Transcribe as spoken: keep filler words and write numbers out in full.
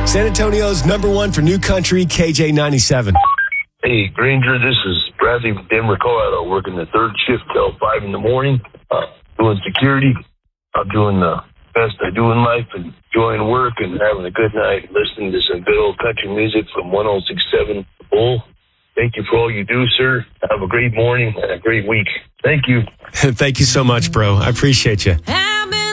San Antonio's number one for new country, K J ninety-seven. Hey, Granger, this is Bradley from Denver, Colorado, working the third shift till five in the morning, uh, doing security. I'm doing the best I do in life and enjoying work and having a good night, listening to some good old country music from one oh six point seven Bull. Thank you for all you do, sir. Have a great morning and a great week. Thank you. Thank you so much, bro. I appreciate you.